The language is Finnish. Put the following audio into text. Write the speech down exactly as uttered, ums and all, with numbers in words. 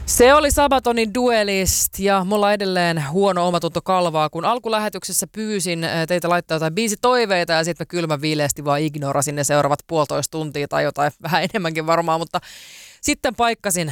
Se oli Sabatonin Duelist ja mulla on edelleen huono omatunto kalvaa, kun alkulähetyksessä pyysin teitä laittaa jotain biisitoiveita ja sitten mä kylmän viileästi vaan ignorasin ne seuraavat puolitoista tuntia tai jotain vähän enemmänkin varmaan, mutta sitten paikkasin